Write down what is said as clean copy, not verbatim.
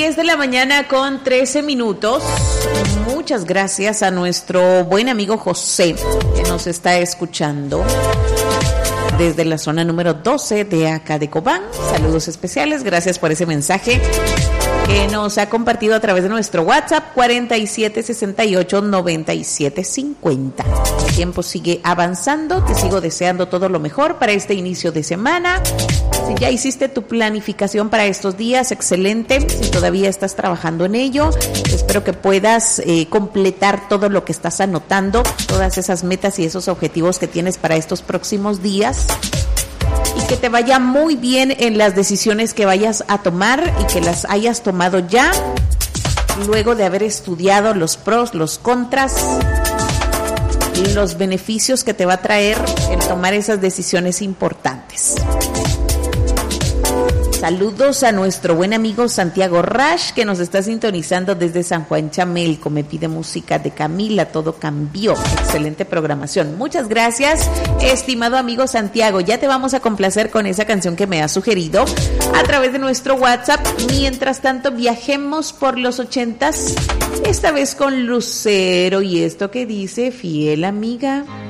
10 de la mañana con 13 minutos. Muchas gracias a nuestro buen amigo José, que nos está escuchando desde la zona número 12 de acá de Cobán. Saludos especiales, gracias por ese mensaje que nos ha compartido a través de nuestro WhatsApp 4768-9750. El tiempo sigue avanzando, te sigo deseando todo lo mejor para este inicio de semana. Si ya hiciste tu planificación para estos días, excelente. Si todavía estás trabajando en ello, espero que puedas completar todo lo que estás anotando, todas esas metas y esos objetivos que tienes para estos próximos días. Y que te vaya muy bien en las decisiones que vayas a tomar y que las hayas tomado ya, luego de haber estudiado los pros, los contras y los beneficios que te va a traer el tomar esas decisiones importantes. Saludos a nuestro buen amigo Santiago Rash, que nos está sintonizando desde San Juan Chamelco. Me pide música de Camila, todo cambió. Excelente programación. Muchas gracias, estimado amigo Santiago. Ya te vamos a complacer con esa canción que me has sugerido a través de nuestro WhatsApp. Mientras tanto, viajemos por los 80s, esta vez con Lucero. Y esto que dice, fiel amiga.